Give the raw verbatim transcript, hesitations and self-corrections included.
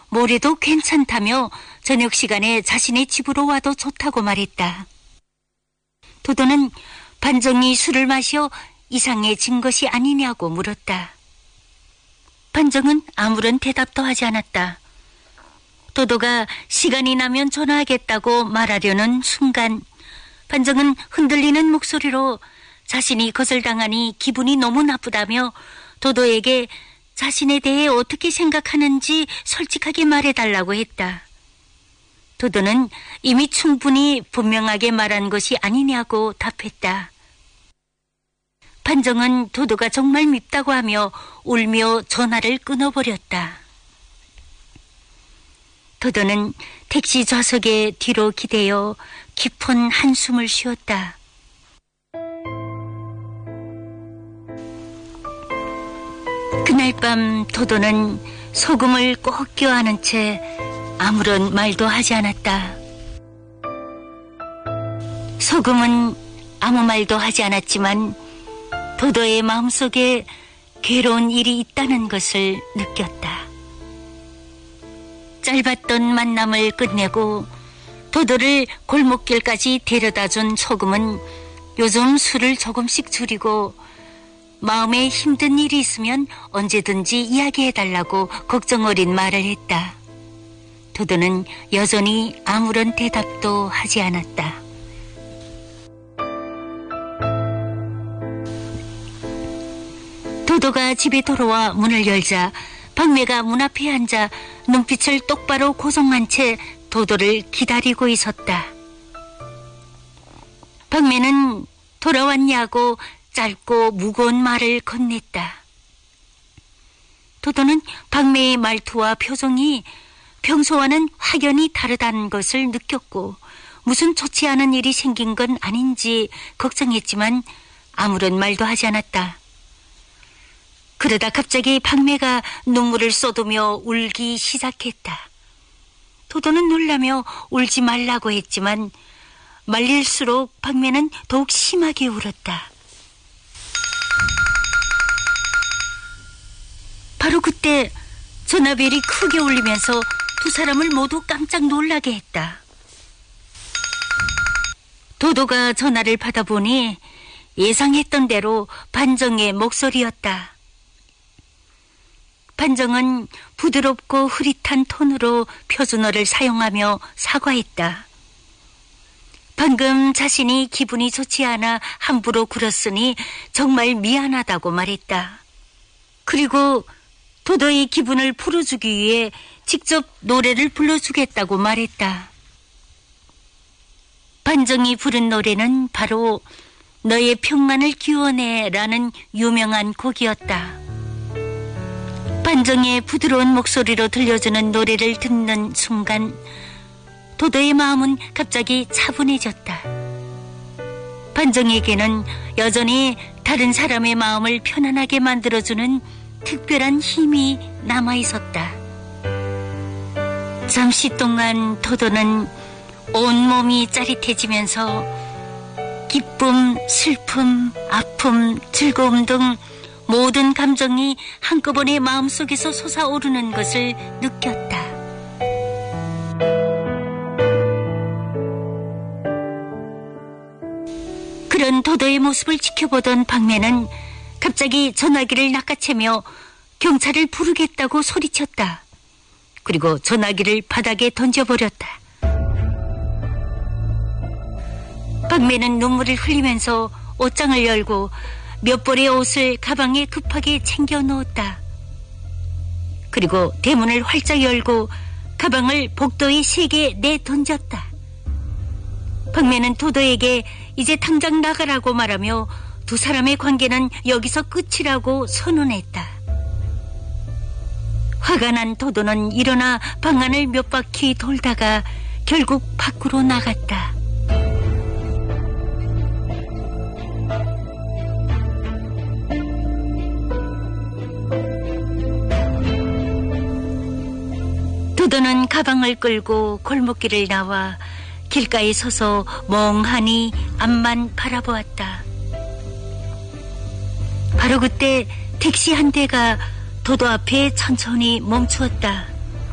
모레도 괜찮다며 저녁 시간에 자신의 집으로 와도 좋다고 말했다. 도도는 반정이 술을 마셔 이상해진 것이 아니냐고 물었다. 반정은 아무런 대답도 하지 않았다. 도도가 시간이 나면 전화하겠다고 말하려는 순간 반정은 흔들리는 목소리로 자신이 거절당하니 기분이 너무 나쁘다며 도도에게 자신에 대해 어떻게 생각하는지 솔직하게 말해달라고 했다. 도도는 이미 충분히 분명하게 말한 것이 아니냐고 답했다. 반정은 도도가 정말 밉다고 하며 울며 전화를 끊어버렸다. 도도는 택시 좌석에 뒤로 기대어 깊은 한숨을 쉬었다. 그날 밤 도도는 소금을 꼭 껴안은 채 아무런 말도 하지 않았다. 소금은 아무 말도 하지 않았지만 도도의 마음속에 괴로운 일이 있다는 것을 느꼈다. 짧았던 만남을 끝내고 도도를 골목길까지 데려다준 소금은 요즘 술을 조금씩 줄이고 마음에 힘든 일이 있으면 언제든지 이야기해달라고 걱정 어린 말을 했다. 도도는 여전히 아무런 대답도 하지 않았다. 도도가 집에 돌아와 문을 열자 박매가 문 앞에 앉아 눈빛을 똑바로 고정한 채 도도를 기다리고 있었다. 박매는 돌아왔냐고 짧고 무거운 말을 건넸다. 도도는 박매의 말투와 표정이 평소와는 확연히 다르다는 것을 느꼈고 무슨 좋지 않은 일이 생긴 건 아닌지 걱정했지만 아무런 말도 하지 않았다. 그러다 갑자기 박매가 눈물을 쏟으며 울기 시작했다. 도도는 놀라며 울지 말라고 했지만 말릴수록 박매는 더욱 심하게 울었다. 바로 그때 전화벨이 크게 울리면서 두 사람을 모두 깜짝 놀라게 했다. 도도가 전화를 받아보니 예상했던 대로 반정의 목소리였다. 반정은 부드럽고 흐릿한 톤으로 표준어를 사용하며 사과했다. 방금 자신이 기분이 좋지 않아 함부로 굴었으니 정말 미안하다고 말했다. 그리고 도도의 기분을 풀어주기 위해 직접 노래를 불러주겠다고 말했다. 반정이 부른 노래는 바로 너의 평안을 기원해라는 유명한 곡이었다. 반정의 부드러운 목소리로 들려주는 노래를 듣는 순간 도도의 마음은 갑자기 차분해졌다. 반정에게는 여전히 다른 사람의 마음을 편안하게 만들어주는 특별한 힘이 남아있었다. 잠시 동안 도도는 온몸이 짜릿해지면서 기쁨, 슬픔, 아픔, 즐거움 등 모든 감정이 한꺼번에 마음속에서 솟아오르는 것을 느꼈다. 그런 도도의 모습을 지켜보던 박매는 갑자기 전화기를 낚아채며 경찰을 부르겠다고 소리쳤다. 그리고 전화기를 바닥에 던져버렸다. 박매는 눈물을 흘리면서 옷장을 열고 몇 벌의 옷을 가방에 급하게 챙겨 넣었다. 그리고 대문을 활짝 열고 가방을 복도에 세게 내던졌다. 박매는 도도에게 이제 당장 나가라고 말하며 두 사람의 관계는 여기서 끝이라고 선언했다. 화가 난 도도는 일어나 방 안을 몇 바퀴 돌다가 결국 밖으로 나갔다. 도도는 가방을 끌고 골목길을 나와 길가에 서서 멍하니 앞만 바라보았다. 바로 그때 택시 한 대가 도도 앞에 천천히 멈추었다.